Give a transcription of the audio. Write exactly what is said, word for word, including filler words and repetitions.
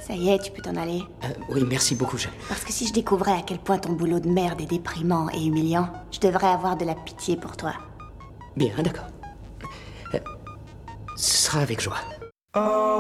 Ça y est, tu peux t'en aller. Euh, oui, merci beaucoup, je... Parce que si je découvrais à quel point ton boulot de merde est déprimant et humiliant, je devrais avoir de la pitié pour toi. Bien, d'accord. Euh, ce sera avec joie.